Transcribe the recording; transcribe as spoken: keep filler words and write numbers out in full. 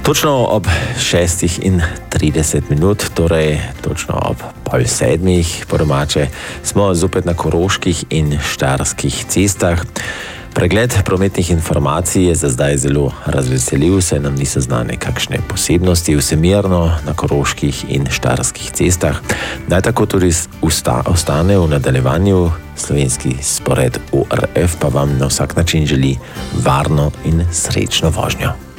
Točno ob šestih in trideset minut, torej točno ob pol sedmih po domače, smo zopet na koroških in štajerskih cestah. Pregled prometnih informacij je za zdaj zelo razveseljiv, saj nam niso znane kakšne posebnosti vsemirno na koroških in štajerskih cestah. Naj tako tudi usta, ostane v nadaljevanju. Slovenski spored O R F pa vam na vsak način želi varno in srečno vožnjo.